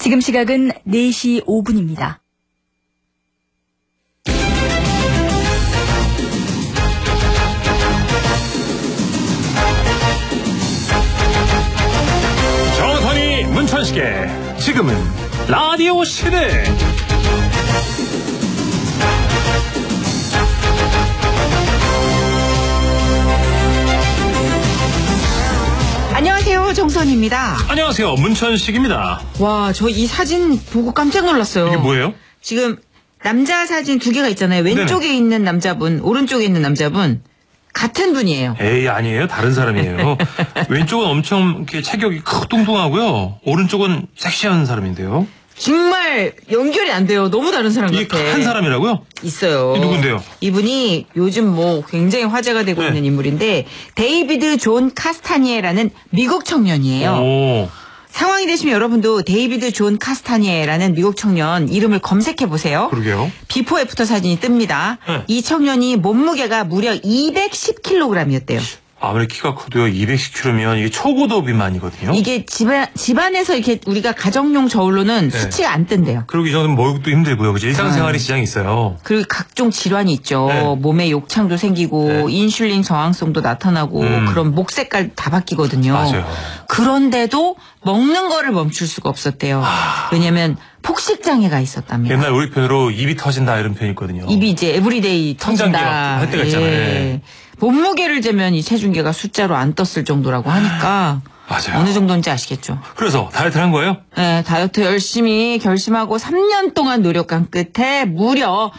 지금 시각은 4시 5분입니다. 정선이 문천식의 지금은 라디오 시대. 안녕하세요, 정선입니다. 안녕하세요, 문천식입니다. 와, 저 이 사진 보고 깜짝 놀랐어요. 이게 뭐예요? 지금 남자 사진 두 개가 있잖아요. 왼쪽에 네네. 있는 남자분, 오른쪽에 있는 남자분 같은 분이에요. 에이, 아니에요. 다른 사람이에요. 왼쪽은 엄청 이렇게 체격이 크고 뚱뚱하고요. 오른쪽은 섹시한 사람인데요. 정말 연결이 안 돼요. 너무 다른 사람 이게 같아. 한 사람이라고요? 있어요. 이 누군데요? 이분이 요즘 뭐 굉장히 화제가 되고 네. 있는 인물인데 데이비드 존 카스타니에라는 미국 청년이에요. 오. 상황이 되시면 여러분도 데이비드 존 카스타니에라는 미국 청년 이름을 검색해 보세요. 그러게요. 비포 애프터 사진이 뜹니다. 네. 이 청년이 몸무게가 무려 210kg이었대요. 아무리 키가 커도요, 210kg면 이게 초고도 비만이거든요. 이게 집안에서 이렇게 우리가 가정용 저울로는 네. 수치가 안 뜬대요. 그리고 이 정도면 먹기도 힘들고요. 그죠? 일상생활에 지장이 있어요. 그리고 각종 질환이 있죠. 네. 몸에 욕창도 생기고 네. 인슐린 저항성도 나타나고 그런 목 색깔 다 바뀌거든요. 맞아요. 그런데도 먹는 거를 멈출 수가 없었대요. 왜냐면 폭식장애가 있었다며. 옛날 우리 편으로 입이 터진다 이런 표현이 있거든요. 입이 이제 에브리데이 성장기 터진다. 할 때가 있잖아요. 예. 몸무게를 재면 이 체중계가 숫자로 안 떴을 정도라고 하니까 맞아요. 어느 정도인지 아시겠죠? 그래서 다이어트를 한 거예요? 네, 다이어트 열심히 결심하고 3년 동안 노력한 끝에 무려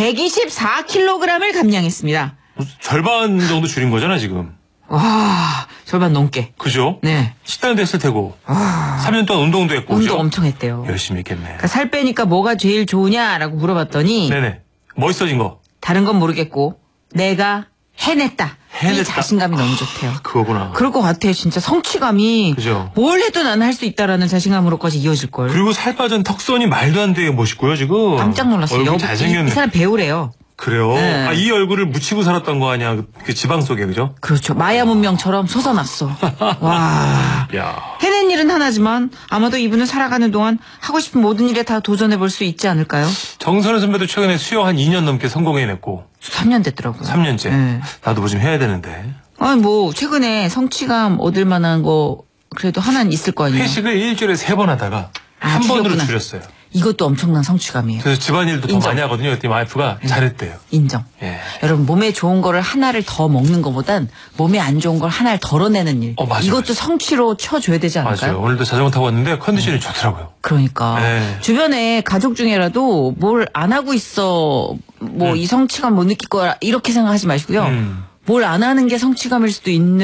124kg을 감량했습니다. 절반 정도 줄인 거잖아 지금. 와, 절반 넘게. 그죠? 네. 식단도 했을 테고 3년 동안 운동도 했고 운동 그죠? 엄청 했대요. 열심히 했겠네. 그러니까 살 빼니까 뭐가 제일 좋으냐라고 물어봤더니 네네. 멋있어진 거. 다른 건 모르겠고 내가 해냈다. 이 해냈다. 자신감이 너무 좋대요. 그거구나. 그럴 것 같아요. 진짜 성취감이 그죠. 뭘 해도 나는 할 수 있다라는 자신감으로까지 이어질걸. 그리고 살 빠진 턱선이 말도 안 되게 멋있고요 지금. 깜짝 놀랐어요. 얼굴 이 잘생겼네. 사람 배우래요. 그래요? 네. 아, 이 얼굴을 묻히고 살았던 거 아니야? 그 지방 속에 그죠? 그렇죠. 마야 문명처럼 솟아났어. 와. 야. 해낸 일은 하나지만 아마도 이분은 살아가는 동안 하고 싶은 모든 일에 다 도전해볼 수 있지 않을까요? 정선우 선배도 최근에 수영 한 2년 넘게 성공해냈고 3년 됐더라고요. 3년째. 네. 나도 뭐 좀 해야 되는데. 아니 뭐 최근에 성취감 얻을 만한 거 그래도 하나는 있을 거 아니에요. 회식을 일주일에 3번 하다가 한 번으로 줄였구나. 줄였어요. 이것도 엄청난 성취감이에요. 그래서 집안일도 더 인정. 많이 하거든요. 그랬더니 와이프가 잘했대요. 인정. 예. 여러분 몸에 좋은 거를 하나를 더 먹는 것보단 몸에 안 좋은 걸 하나를 덜어내는 일. 맞아요, 이것도 맞아요. 성취로 쳐줘야 되지 않을까요? 맞아요. 오늘도 자전거 타고 왔는데 컨디션이 좋더라고요. 그러니까 네. 주변에 가족 중에라도 뭘 안 하고 있어 뭐 이 성취감 못 느낄 거야 이렇게 생각하지 마시고요. 뭘 안 하는 게 성취감일 수도 있는